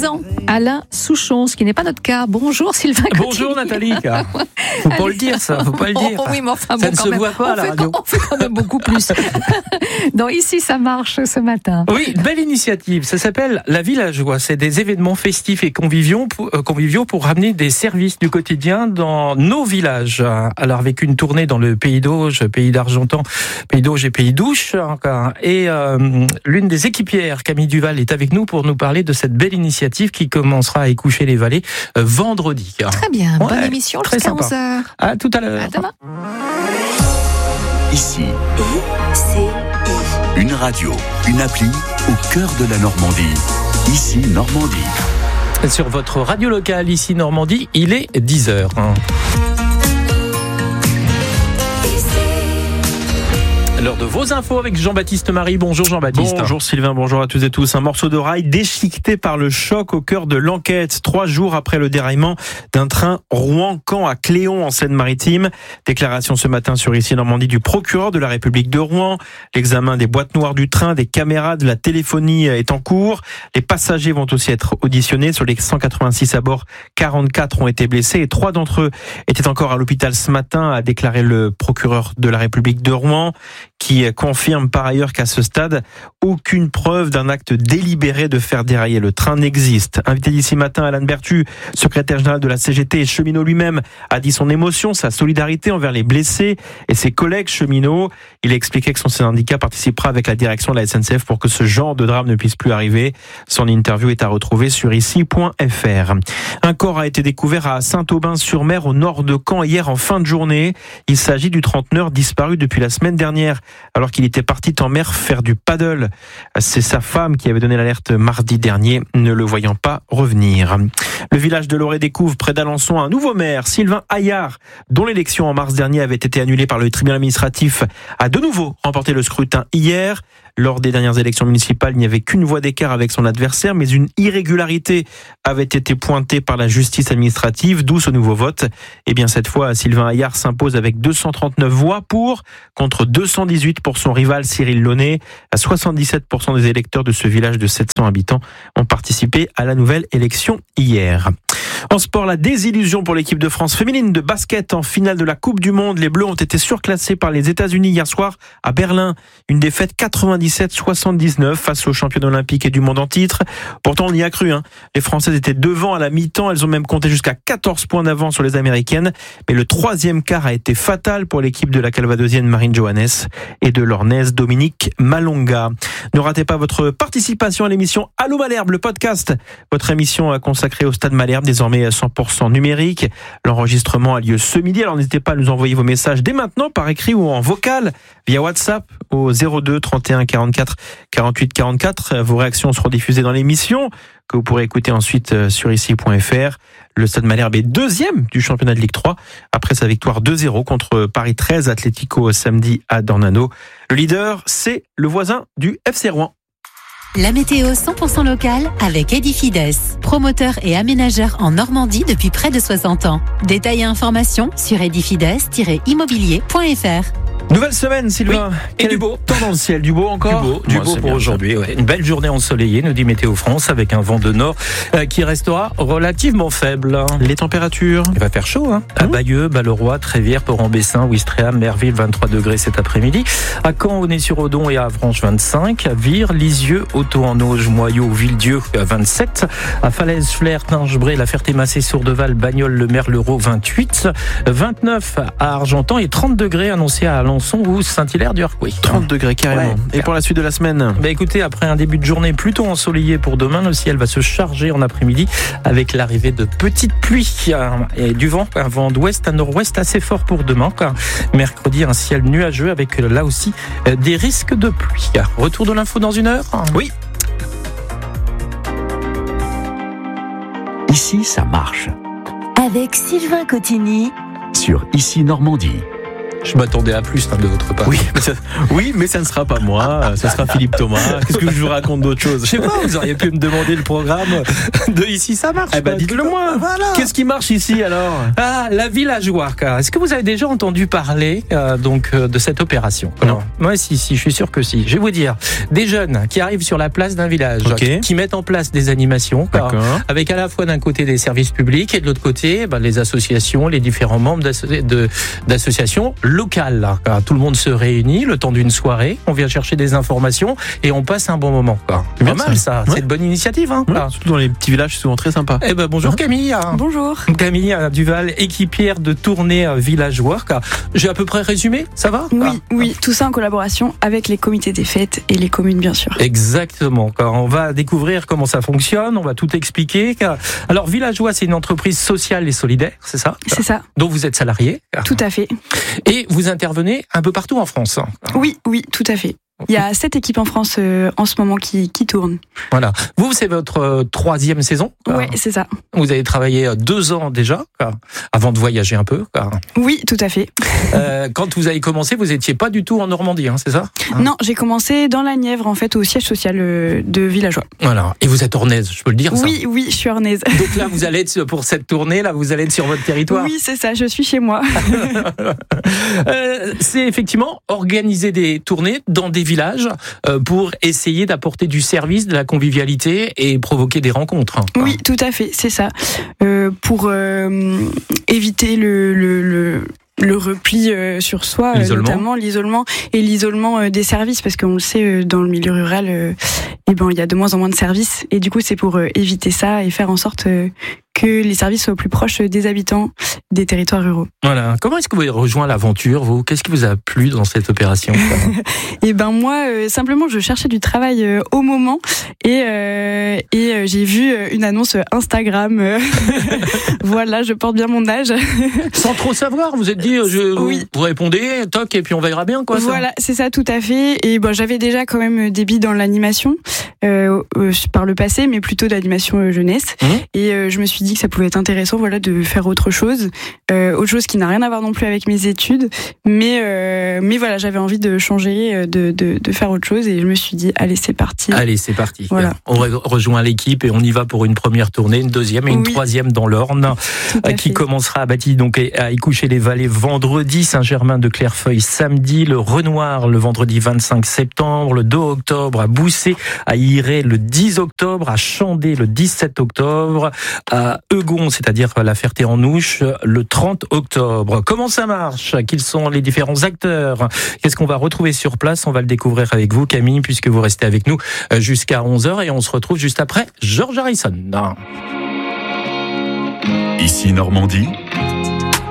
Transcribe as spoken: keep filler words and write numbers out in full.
ans, Alain Souchon, ce qui n'est pas notre cas. Bonjour Sylvain Cotigny. Bonjour Nathalie. Faut pas le dire ça, faut pas le dire. Oh, oui, mais enfin, ça bon, ne se même. voit pas on à la fait, radio. On fait quand même beaucoup plus. Donc ici, ça marche ce matin. Oui, belle initiative. Ça s'appelle La Villageois. C'est des événements festifs et conviviaux pour, euh, conviviaux pour ramener des services du quotidien dans nos villages. Alors avec une tournée dans le Pays d'Auge, Pays d'Argentan, Pays d'Auge et Pays d'Ouche. Et euh, l'une des équipières, Camille Duval, est avec nous pour nous parler de cette belle initiative qui commencera à écoucher les vallées euh, vendredi. Très bien, Ouais, bonne émission très jusqu'à sympa. onze heures. À tout à l'heure. À demain. Ici, I C I. une radio, une appli au cœur de la Normandie. Ici, Normandie. Sur votre radio locale, ici Normandie, il est dix heures. L'heure de vos infos avec Jean-Baptiste Marie. Bonjour Jean-Baptiste. Bonjour Sylvain, bonjour à tous et tous. Un morceau de rail déchiqueté par le choc au cœur de l'enquête. Trois jours après le déraillement d'un train Rouen-Caen à Cléon en Seine-Maritime. Déclaration ce matin sur Ici Normandie du procureur de la République de Rouen. L'examen des boîtes noires du train, des caméras, de la téléphonie est en cours. Les passagers vont aussi être auditionnés. Sur les cent quatre-vingt-six à bord, quarante-quatre ont été blessés et trois d'entre eux étaient encore à l'hôpital ce matin, a déclaré le procureur de la République de Rouen, qui confirme par ailleurs qu'à ce stade, aucune preuve d'un acte délibéré de faire dérailler le train n'existe. Invité d'ici matin, Alain Bertu, secrétaire général de la C G T et cheminot lui-même, a dit son émotion, sa solidarité envers les blessés et ses collègues cheminots. Il a expliqué que son syndicat participera avec la direction de la S N C F pour que ce genre de drame ne puisse plus arriver. Son interview est à retrouver sur ici point f r. Un corps a été découvert à Saint-Aubin-sur-Mer, au nord de Caen, hier en fin de journée. Il s'agit du trentenaire disparu depuis la semaine dernière, alors qu'il était parti en mer faire du paddle. C'est sa femme qui avait donné l'alerte mardi dernier, ne le voyant pas revenir. Le village de Loré découvre près d'Alençon un nouveau maire, Sylvain Hayard, dont l'élection en mars dernier avait été annulée par le tribunal administratif, a de nouveau remporté le scrutin hier. Lors des dernières élections municipales, il n'y avait qu'une voix d'écart avec son adversaire, mais une irrégularité avait été pointée par la justice administrative, d'où ce nouveau vote. Et bien cette fois, Sylvain Hayard s'impose avec deux cent trente-neuf voix pour, contre deux cent dix-huit pour son rival Cyril Launay. À soixante-dix-sept pour cent des électeurs de ce village de sept cents habitants ont participé à la nouvelle élection hier. En sport, la désillusion pour l'équipe de France féminine de basket en finale de la Coupe du Monde. Les Bleus ont été surclassés par les États-Unis hier soir à Berlin. Une défaite quatre-vingt-dix-sept à soixante-dix-neuf face aux championnes olympiques et du monde en titre. Pourtant, on y a cru. Hein. Les Françaises étaient devant à la mi-temps. Elles ont même compté jusqu'à quatorze points d'avance sur les Américaines. Mais le troisième quart a été fatal pour l'équipe de la Calvadosienne Marine Johannes et de l'Ornaise Dominique Malonga. Ne ratez pas votre participation à l'émission Allô Malherbe, le podcast. Votre émission consacrée au Stade Malherbe, désormais cent pour cent numérique. L'enregistrement a lieu ce midi, alors n'hésitez pas à nous envoyer vos messages dès maintenant par écrit ou en vocal via WhatsApp au zéro deux trente et un quarante-quatre quarante-huit quarante-quatre. Vos réactions seront diffusées dans l'émission que vous pourrez écouter ensuite sur ici point f r. Le Stade Malherbe est deuxième du championnat de Ligue trois après sa victoire deux zéro contre Paris treize Atlético samedi à Dornano. Le leader, c'est le voisin du F C Rouen. La météo cent pour cent locale avec Edifides, promoteur et aménageur en Normandie depuis près de soixante ans. Détails et informations sur edifides tiret immobilier point f r. Nouvelle semaine, Sylvain. Oui, et Quel du beau. temps dans le ciel, du beau encore. Du beau, du Ouais, beau c'est pour bien, aujourd'hui. Ouais. Une belle journée ensoleillée, nous dit Météo France, avec un vent de nord euh, qui restera relativement faible. Les températures. Il va faire chaud, hein. À Bayeux, Balleroy, Trévière, Port-en-Bessin, Ouistreham, Merville, vingt-trois degrés cet après-midi. À Caen, Aulnay-sur-Odon et à Avranches, vingt-cinq. À Vire, Lisieux, Auto-en-Auge, Moyaux, Villedieu, vingt-sept. À Falaise, Flers, Tingebray, La Ferté-Massé, Sourdeval, Bagnoles, Le Maire, l'Euro, vingt-huit. vingt-neuf à Argentan et trente degrés annoncés à Alençon ou Saint-Hilaire du Harcouët. trente degrés carrément. Ouais. Et pour la suite de la semaine? Bah écoutez, après un début de journée plutôt ensoleillé pour demain, le ciel va se charger en après-midi avec l'arrivée de petites pluies et du vent, un vent d'ouest à nord-ouest assez fort pour demain. Mercredi, un ciel nuageux avec là aussi des risques de pluie. Retour de l'info dans une heure? Oui. Ici, ça marche. Avec Sylvain Cotigny Sur Ici Normandie. Je m'attendais à plus hein, de votre part. Oui, mais ça, oui, mais ça ne sera pas moi, ça sera Philippe Thomas. Qu'est-ce que je vous raconte d'autre chose? Je sais pas, vous auriez pu me demander le programme de Ici ça marche. Eh ben, dites-le moi. Voilà. Qu'est-ce qui marche ici alors? Ah, la villageoire. Est-ce que vous avez déjà entendu parler euh, donc euh, de cette opération? Non. Moi, si, si, je suis sûr que si. Je vais vous dire, des jeunes qui arrivent sur la place d'un village, Okay. qui mettent en place des animations, car, avec à la fois d'un côté des services publics et de l'autre côté ben, les associations, les différents membres d'asso- de, d'associations locales. Là, car tout le monde se réunit le temps d'une soirée, on vient chercher des informations et on passe un bon moment. Quoi. C'est bien Pas mal ça, ça. Ouais. c'est une bonne initiative. Hein, Ouais, là. surtout dans les petits villages, c'est souvent très sympa. Eh ben bonjour Hein Camille. Bonjour. Camille Duval, équipière de tournée villageoire. J'ai à peu près résumé, ça va? Oui, Ah. oui, tout ça en collaboration avec les comités des fêtes et les communes, bien sûr. Exactement. On va découvrir comment ça fonctionne, on va tout expliquer. Alors, Villageois, c'est une entreprise sociale et solidaire, c'est ça? C'est ça, Dont vous êtes salarié. tout à fait. Et vous intervenez un peu partout en France. Oui, oui, tout à fait. Il y a sept équipes en France euh, en ce moment qui, qui tournent. Voilà. Vous, c'est votre euh, troisième saison. Oui, c'est ça. Vous avez travaillé euh, deux ans déjà, avant de voyager un peu. Oui, tout à fait. Euh, quand vous avez commencé, vous n'étiez pas du tout en Normandie, hein, c'est ça? Non, j'ai commencé dans la Nièvre, en fait, au siège social euh, de Villageois. Voilà. Et vous êtes ornaise, je peux le dire, ça? Oui, oui, je suis ornaise. Donc là, vous allez être, pour cette tournée, là, vous allez être sur votre territoire. Oui, c'est ça, je suis chez moi. euh, c'est effectivement organiser des tournées dans des villages euh, pour essayer d'apporter du service, de la convivialité et provoquer des rencontres. Oui, tout à fait, c'est ça. Euh, pour euh, éviter le... le, le le repli euh, sur soi, euh, notamment l'isolement et l'isolement euh, des services, parce qu'on le sait, euh, dans le milieu rural, euh, eh ben, il y a de moins en moins de services, et du coup c'est pour euh, éviter ça et faire en sorte euh, que les services soient plus proches des habitants des territoires ruraux. Voilà. Comment est-ce que vous avez rejoint l'aventure, vous? Qu'est-ce qui vous a plu dans cette opération? Et ben moi, euh, simplement, je cherchais du travail euh, au moment, et euh, et euh, j'ai vu euh, une annonce Instagram. Euh, voilà, je porte bien mon âge. Sans trop savoir, vous êtes dit, je, oui. vous, vous répondez, toc, et puis on verra bien, quoi. Ça. Voilà, c'est ça, tout à fait. Et bon, j'avais déjà quand même des billes dans l'animation euh, euh, par le passé, mais plutôt d'animation euh, jeunesse. Mmh. Et euh, je me suis dit que ça pouvait être intéressant, voilà, de faire autre chose, euh, autre chose qui n'a rien à voir non plus avec mes études, mais euh, mais voilà, j'avais envie de changer, de, de de faire autre chose, et je me suis dit, allez, c'est parti. Allez, c'est parti. Voilà. On re- rejoint l'équipe et on y va pour une première tournée, une deuxième et une oui. troisième dans l'Orne, qui fait. commencera à Bâti, donc à Écoucher-les-Vallées vendredi, Saint-Germain-de-Clairefeuille samedi, le Renoir le vendredi vingt-cinq septembre, le deux octobre à Boussé, à Iré le dix octobre, à Chandé le dix-sept octobre, à Eugon, c'est-à-dire la Ferté-en-Ouche, le trente octobre. Comment ça marche? Quels sont les différents acteurs? Qu'est-ce qu'on va retrouver sur place? On va le découvrir avec vous, Camille, puisque vous restez avec nous jusqu'à onze heures, et on se retrouve juste après George Harrison. Ici Normandie.